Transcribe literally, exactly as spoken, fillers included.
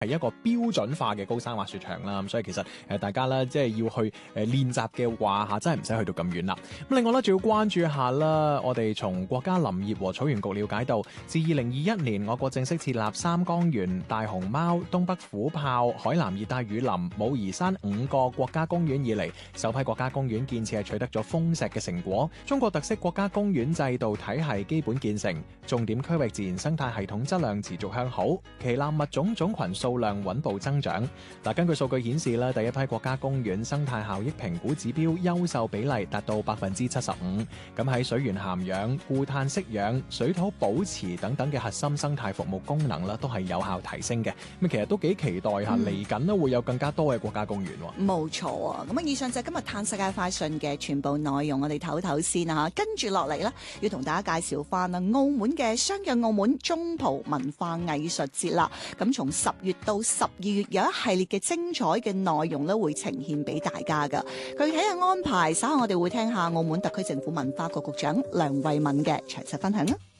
係一個標準化嘅高山滑雪場啦，咁所以其實誒大家咧即係要去誒練習嘅話嚇，真係唔使去到咁遠啦。咁另外咧，仲要關注一下啦，我哋從國家林業和草原局了解到，自二零二一年我國正式設立三江源、大熊貓、東北虎豹、海南熱帶雨林、武夷山五個國家公園以嚟，首批國家公園建設係取得咗豐碩嘅成果，中國特色國家公園制度體系基本建成，重點區域自然生態系統質量持續向好，旗艦物種種群數量穩步增長。嗱，根據數據顯示咧，第一批國家公園生態效益評估指標優秀比例達到百分之七十五。咁喺水源涵養、固碳釋氧、水土保持等等嘅核心生態服務功能啦，都係有效提升嘅。咁其實都幾期待下嚟緊咧會有更加多嘅國家公園。 冇錯啊！咁啊，以上就係今日嘆世界快訊嘅全部內容，我哋唞唞先啊！跟住落嚟咧，要同大家介紹翻啦，澳門嘅相約澳門中葡文化藝術節啦。咁從十月到十二月有一系列嘅精彩嘅內容咧，會呈現俾大家噶。具體嘅安排，稍後我哋會聽下澳門特區政府文化局局長梁慧敏嘅詳細分享啦。